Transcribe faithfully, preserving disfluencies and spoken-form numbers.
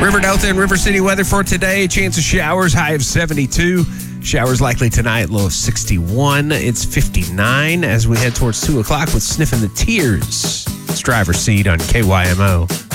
River Delta and River City weather for today. Chance of showers, high of seventy-two. Showers likely tonight, low of sixty-one. It's fifty-nine as we head towards two o'clock with Sniffing the Tears. It's Driver's Seat on K Y M O.